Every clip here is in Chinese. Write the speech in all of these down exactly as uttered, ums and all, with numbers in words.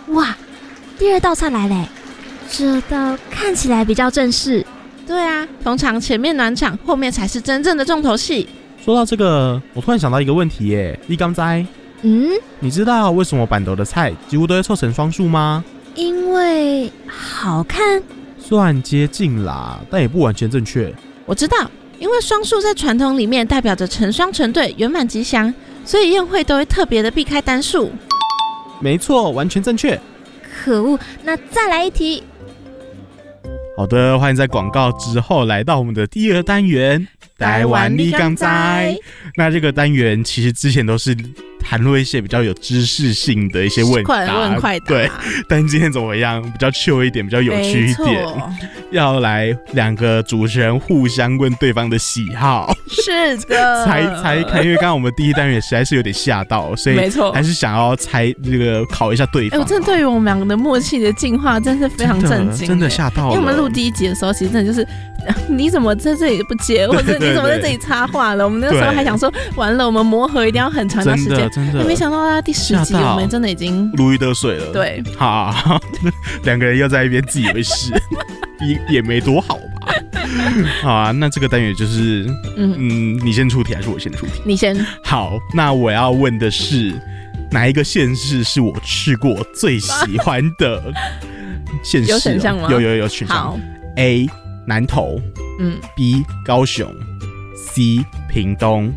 哇，第二道菜来嘞，这道看起来比较正式。 对啊，通常前面暖场，后面才是真正的重头戏。 说到这个，我突然想到一个问题耶，你敢知？ 嗯， 你知道为什么板豆的菜几乎都会凑成双数吗？ 因为好看。 算接近啦，但也不完全正确。 我知道，因为双数在传统里面代表着成双成对、圆满吉祥，所以宴会都会特别的避开单数。 没错，完全正确。 可恶，那再来一题。 好的，欢迎在广告之后来到我们的第二单元台湾你敢知。那这个单元其实之前都是谈论一些比较有知识性的一些问答， 快问快答。 对，但今天怎么样？比较 chill 一点，比较有趣一点，要来两个主持人互相问对方的喜好。 是的， 猜猜看，因为刚刚我们第一单元实在是有点吓到，所以没错， 还是想要猜这个考一下对方。 哎、欸，我真的对于我们两个的默契的进化，真是非常震惊， 真的吓到了。 因为我们录第一集的时候，其实真的就是你怎么在这里不接，或者你怎么在这里插话了？我们那时候还想说，完了，我们磨合一定要很长一段时间。 真的， 没想到到第十集，我们真的已经如鱼得水了。 对， 好，两个人又在一边自以为是，也也没多好吧？好啊，那这个单元就是，嗯嗯，你先出题还是我先出题？ 你先。 好，那我要问的是，哪一个县市是我去过最喜欢的县市、喔？ 有选项吗？ 有有有选项。好 ，A 南投，嗯 ，B 高雄 ，C 屏东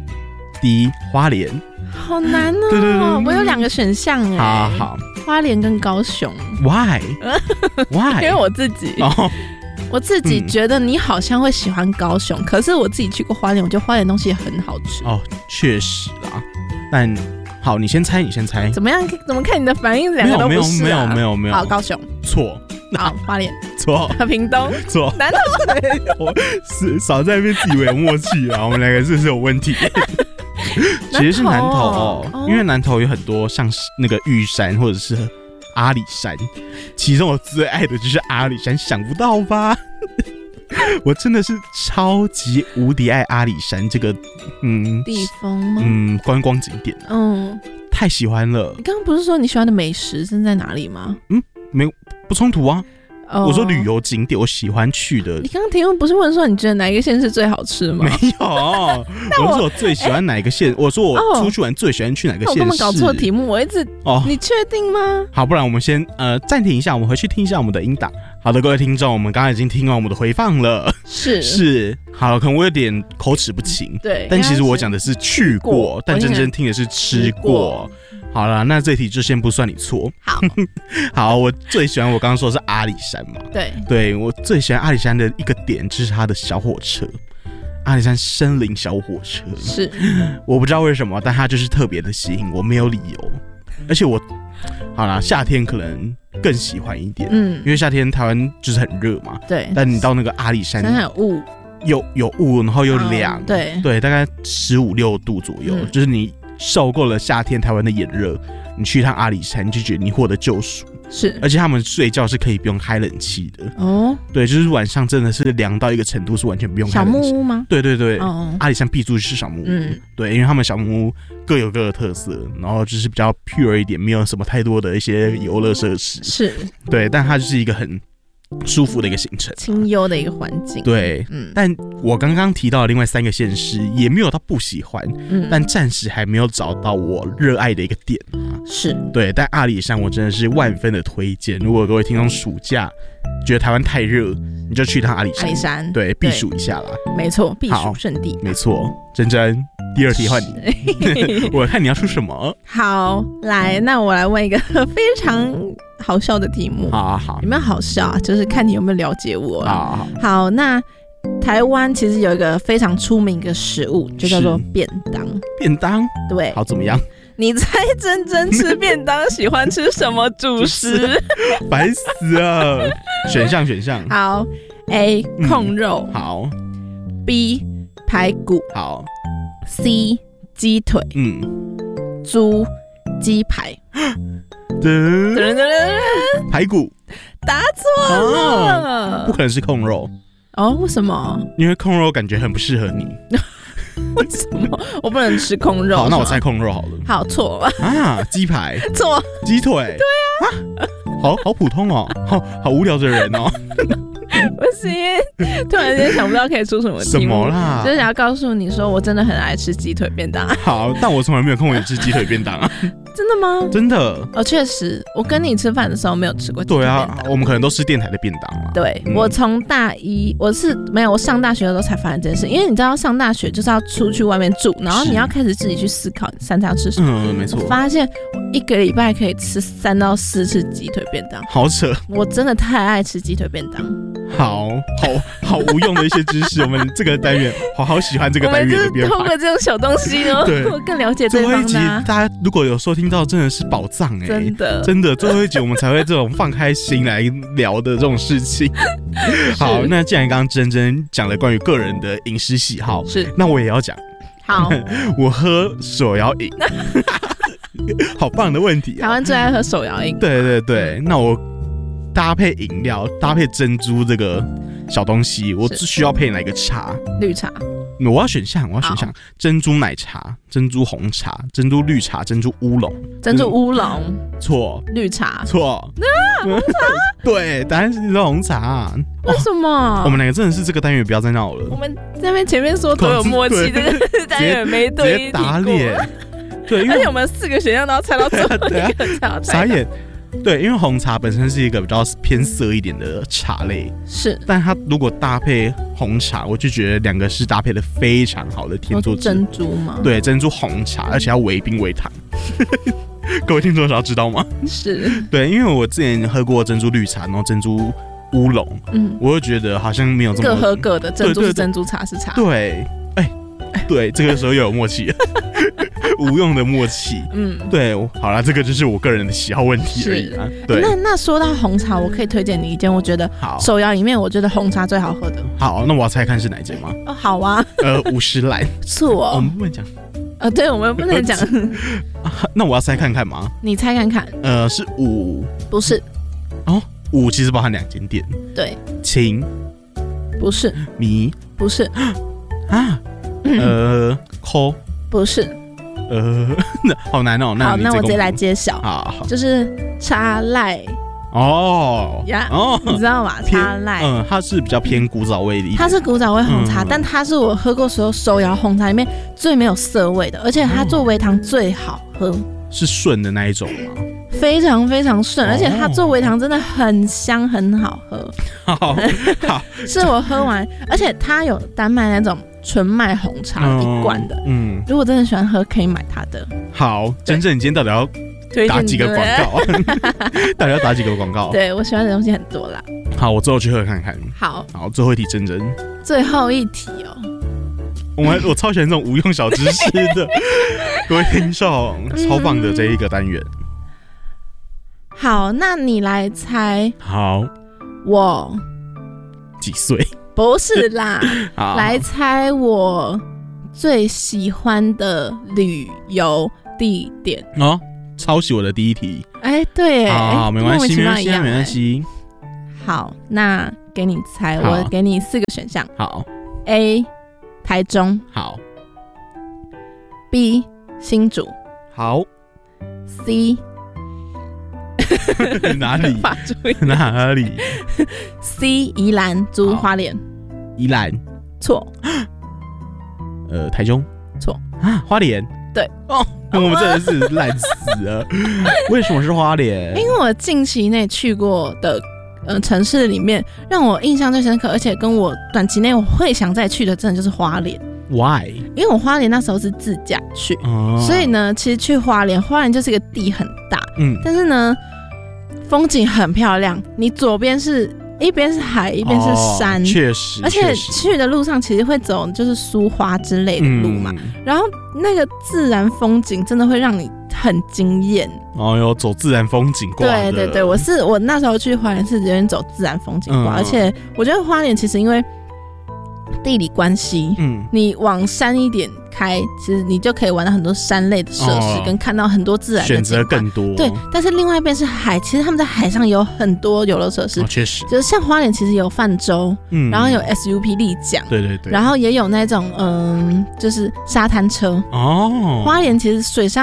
，D 花莲。 好难哦、喔！ 对对对， 我有两个选项哎、欸。 好好， 花莲跟高雄。 Why？ Why？ 因为我自己，哦、我自己觉得你好像会喜欢高雄，嗯、可是我自己去过花莲，我觉得花莲东西也很好吃。 哦，确实啦。但好，你先猜，你先猜。 怎么样？怎么看你的反应？两个都不是、啊。 没有，没有，没有，没有。 好，高雄。 错。 好，花莲。 错。 屏东。 错。 南投。 我是少在那边自以为有默契啊，我们两个是不是有问题？其实是南投哦，哦因为南投有很多像那个玉山或者是阿里山，其中我最爱的就是阿里山，想不到吧？我真的是超级无敌爱阿里山这个嗯地方吗？ 嗯，观光景点、啊，嗯，太喜欢了。 你刚刚不是说你喜欢的美食是在哪里吗？ 嗯，没有不冲突啊。Oh. 我说旅游景点，我喜欢去的。 你刚刚题目不是问说你觉得哪一个县是最好吃的吗？ 没有，我, 我说我最喜欢哪一个县、欸，我说我出去玩最喜欢去哪个县市。 我根本搞错题目，我一直哦，你确定吗？ 好，不然我们先呃暂停一下，我们回去听一下我们的音档。好的，各位听众，我们刚刚已经听完我们的回放了。 是是，好，可能我有点口齿不清。 对， 但其实我讲的是去过，但真正听的是吃过。好了，那这题就先不算你错。 好， 好，我最喜欢我刚刚说的是阿里山嘛。 对， 对我最喜欢阿里山的一个点就是它的小火车，阿里山森林小火车。 是， 我不知道为什么，但它就是特别的吸引我，没有理由。而且我，好啦，夏天可能更喜欢一点，嗯，因为夏天台湾就是很热嘛。 对， 但你到那个阿里山， 山有雾， 有有雾，然后又凉、嗯， 对对，大概十五六度左右，嗯、就是你。受够了夏天台湾的炎热，你去一趟阿里山，你就觉得你获得救赎。 是， 而且他们睡觉是可以不用开冷气的哦。 对，就是晚上真的是凉到一个程度，是完全不用开冷气。 小木屋吗？ 对对对，哦、阿里山必住是小木屋。嗯，对，因为他们小木屋各有各的特色，然后就是比较 pure 一点，没有什么太多的一些游乐设施。 是， 对，但它就是一个很舒服的一个行程， 清幽的一个环境。 对，嗯，但我刚刚提到的另外三个县市也没有到不喜欢，嗯，但暂时还没有找到我热爱的一个点。 是， 对，但阿里山我真的是万分的推荐。如果各位听众暑假觉得台湾太热，你就去一趟阿里山， 阿里山， 对，避暑一下啦。 没错，避暑圣地。 没错，珍珍，第二题换你，我看你要出什么。 好，来，那我来问一个非常好笑的题目。 好好好， 有没有好笑啊？就是看你有没有了解我。 好好 好, 好，那台湾其实有一个非常出名的食物，就叫做便当。 便当， 对， 好，怎么样？ 你猜真真吃便当喜欢吃什么主食？ 烦死了！选项选项。 好 ，A 控肉、 嗯，好 ，B 排骨， 好 ，C 鸡腿，嗯，猪鸡排。 噔噔噔，排骨， 答错了、 啊，不可能是控肉哦？为什么？ 因为控肉感觉很不适合你。 为什么我不能吃控肉？ 好，那我猜控肉好了。 好，错了啊，鸡排， 错， 鸡腿， 对啊，啊好好普通哦，好好无聊的人哦。 不是，突然间想不到可以出什么题目， 什么啦？ 就是想要告诉你说，我真的很爱吃鸡腿便当。 好，但我从来没有看过你吃鸡腿便当啊。 真的吗？ 真的。 哦，确实，我跟你吃饭的时候没有吃过鸡腿对便当。 啊，我们可能都吃电台的便当啊。 对、 嗯、 我从大一，我是没有，我上大学的时候才发现这件事，因为你知道上大学就是要出去外面住，然后你要开始自己去思考你三餐要吃什么。 嗯，没错。 我发现我一个礼拜可以吃三到四次鸡腿便当， 好扯！ 我真的太爱吃鸡腿便当。 好好好无用的一些知识，我们这个单元好好喜欢这个单元的编排。 我们就是透过这种小东西哦，我更了解对方、啊。 最后一集大家如果有收听到，真的是宝藏哎、欸， 真的真的，最后一集我们才会这种放开心来聊的这种事情。好，那既然刚刚珍珍讲了关于个人的饮食喜好， 是， 那我也要讲。 好， 我喝手摇饮，好棒的问题、啊。 台湾最爱喝手摇饮。 对对对，那我搭配饮料，搭配珍珠这个小东西，我只需要配哪个茶？ 绿茶。 我要选项，我要选项：珍珠奶茶、珍珠红茶、珍珠绿茶、珍珠乌龙。 珍珠乌龙错， 绿茶错。啊，红茶。对，答案是红茶、啊。 为什么？ 我们两个真的是这个单元不要再闹了。 我们在那边前面说都有默契，这个单元没对直接打脸。对， 而且我们四个选项都要猜到最后一个才要猜到。 傻眼。对，因为红茶本身是一个比较偏涩一点的茶类， 是， 但它如果搭配红茶，我就觉得两个是搭配的非常好的天作之合。 珍珠吗？ 对，珍珠红茶，而且要微冰微糖。各位听众想要知道吗？ 是， 对，因为我之前喝过珍珠绿茶，然后珍珠乌龙，嗯，我就觉得好像没有这么各喝各的，珍珠是珍珠，茶是茶。 对，哎、欸，对，这个时候又有默契。无用的默契，嗯，对，好啦，这个就是我个人的喜好问题而已啊。对， 那那说到红茶，我可以推荐你一间，我觉得手摇里面，我觉得红茶最好喝的。 好，那我要猜看是哪一间吗？ 哦，好啊。 呃，五十兰。 错、哦， 我们不能讲。 呃，对，我们不能讲。 那我要猜看看吗？ 你猜看看。 呃，是五？ 不是。 哦，五其实包含两间店。 对。 情？ 不是。 迷？ 不是。 啊？呃，抠？ 不是。 呃，好难哦。那好，那我直接来揭晓。 好，好， 就是茶赖。 哦呀，哦，你知道吗？茶赖， 嗯，它是比较偏古早味的一点， 它是古早味红茶，嗯、但它是我喝过所有手摇红茶里面最没有涩味的，而且它做微糖最好喝， 是顺的那一种吗？ 非常非常顺，而且它做微糖真的很香，很好喝。 好，好， 是我喝完，而且它有单卖那种纯麦红茶一罐的，嗯，如果真的喜欢喝，可以买它的。 好，真正你今天到底要打几个广告啊？到底要打几个广告？ 对，我喜欢的东西很多啦。 好，我之后去喝看看。 好， 好，最后一题真真。 最后一题哦。 我们我超喜欢这种无用小知识的，各位听众，超棒的这一个单元。 好，那你来猜。 好， 我几岁？ 不是啦，来猜我最喜欢的旅游地点哦。抄袭我的第一题。 哎、欸，对， 好，好，没关系，没关系，没关系。 好，那给你猜，我给你四个选项。 好 ，A 台中。 好 ，B 新竹。 好 ，C 哪里？哪里 ？C 宜兰，租花莲。 宜兰错。 呃，台中错啊，花莲对哦，我们真的是烂死了。为什么是花莲？ 因为我近期内去过的呃城市里面，让我印象最深刻，而且跟我短期内我会想再去的，真的就是花莲。 Why？ 因为我花莲那时候是自驾去，哦、所以呢，其实去花莲，花莲就是一个地很大，嗯，但是呢，风景很漂亮。你左边是一边是海，一边是山， 确、哦、实， 而且去的路上其实会走就是苏花之类的路嘛，嗯、然后那个自然风景真的会让你很惊艳。 哦哟，走自然风景挂的。 对对对，我是我那时候去花莲是有点走自然风景挂，嗯、而且我觉得花莲其实因为地理关系，嗯，你往山一点开，其实你就可以玩到很多山类的设施，哦、跟看到很多自然的选择更多。 对，但是另外一边是海，其实他们在海上也有很多游乐设施， 确、哦、实， 就是像花莲其实有泛舟，嗯，然后有 S U P 立桨， 对对对， 然后也有那种嗯，就是沙滩车。哦，花莲其实水上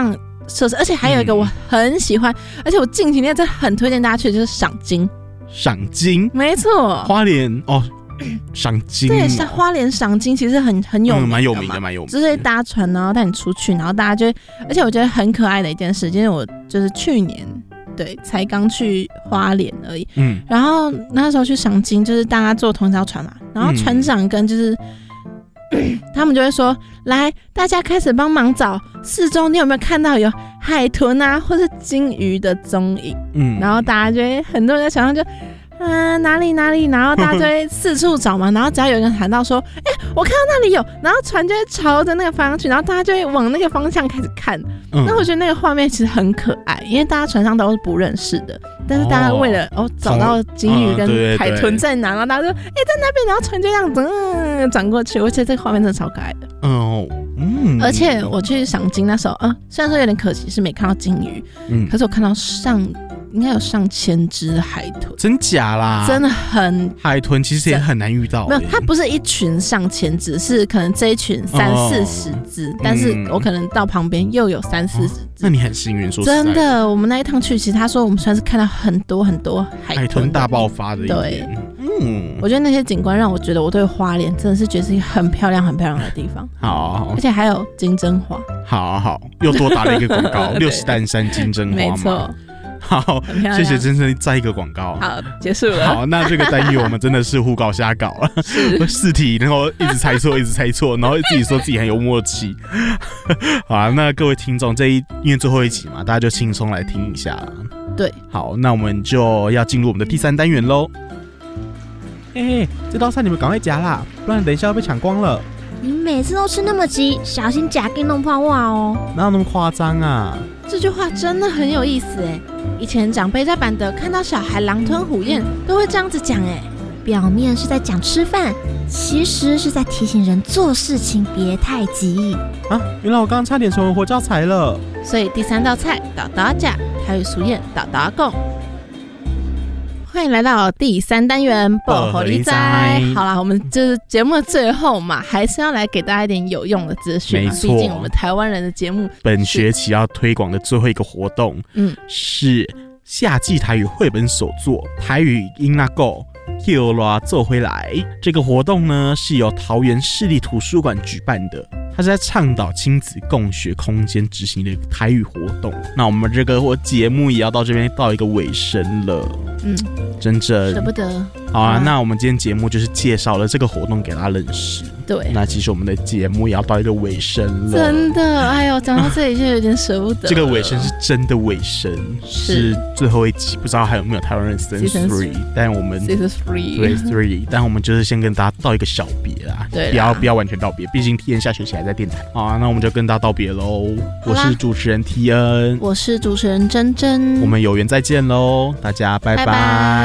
设施，而且还有一个我很喜欢，嗯、而且我近几年真的很推荐大家去，就是赏金。 赏金， 没错， 花莲哦，赏金、哦， 对，像花莲赏金其实很很有名， 蛮、嗯、有名的，蛮有名的， 就是搭船然后带你出去，然后大家就，而且我觉得很可爱的一件事，因为我就是去年对才刚去花莲而已，嗯，然后那时候去赏金，就是大家坐同一条船嘛，然后船长跟就是。嗯他们就会说，来，大家开始帮忙找四周，你有没有看到有海豚啊，或是金鱼的踪影？嗯，然后大家就会很多人在船上就，嗯、呃，哪里哪里，然后大家就会四处找嘛，然后只要有人喊到说，哎、欸，我看到那里有，然后船就会朝着那个方向去，然后大家就会往那个方向开始看。嗯、那我觉得那个画面其实很可爱，因为大家船上都是不认识的，但是大家为了 哦, 哦找到金鱼跟海豚在哪，然后大家说，哎、欸，在那边，然后船就这样子嗯转过去，我觉得这个画面真的超可爱的。哦，嗯，而且我去赏金那时候，嗯、呃，虽然说有点可惜是没看到金鱼，嗯，可是我看到上应该有上千只海豚， 真假啦？ 真的很海豚其实也很难遇到， 没有，它不是一群上千只，是可能这一群三四十只，但是我可能到旁边又有三四十只、哦， 那你很幸运，说实在真的，我们那一趟去，其实他说我们算是看到很多很多海豚， 海豚大爆发的一天， 对。嗯，我觉得那些景观让我觉得我对花莲真的是觉得是一个很漂亮、很漂亮的地方。 好，好， 而且还有金针花。 好好，又多打了一个广告，六十担山金针花嘛。没错。好，谢谢真真再一个广告。 好，结束了。 好，那这个单元我们真的是胡搞瞎搞了，四题，然后一直猜错，一直猜错，然后自己说自己很有默契。好啊，那各位听众，这一因为最后一集嘛，大家就轻松来听一下。 对， 好，那我们就要进入我们的第三单元喽。 嘿嘿，这道菜你们赶快夹啦，不然等一下要被抢光了。 你每次都吃那么急，小心夹给弄破哇哦！ 哪有那么夸张啊？ 这句话真的很有意思哎。以前长辈在板德看到小孩狼吞虎咽，都会这样子讲哎。 表面是在讲吃饭，其实是在提醒人做事情别太急啊！原来我刚刚差点成为活教材了。 所以第三道菜倒倒甲，台语俗谚倒倒贡。欢迎来到第三单元爆火力哉。好啦，我们就是节目的最后嘛，还是要来给大家一点有用的资讯嘛。毕竟我们台湾人的节目， 本学期要推广的最后一个活动，嗯，是夏季台语绘本手作台语音那够。Q 啦做回来，这个活动呢是由桃园市立图书馆举办的，它是在倡导亲子共学空间执行的台语活动。那我们这个节目也要到这边到一个尾声了，嗯，真正舍不得。 好啊，那我们今天节目就是介绍了这个活动给大家认识。 对， 那其实我们的节目也要到一个尾声了， 真的，哎呦，讲到这里就有点舍不得。 这个尾声是真的尾声，是最后一集，不知道还有没有台湾人 Season Three， 但我们 Season Three 对 Three， 但我们就是先跟大家道一个小别啦，对，不要不要完全道别，毕竟 T N 下学期还在电台。好啊，那我们就跟大家道别喽。我是主持人 T N， 我是主持人珍珍， 我们有缘再见喽，大家拜拜。 拜拜。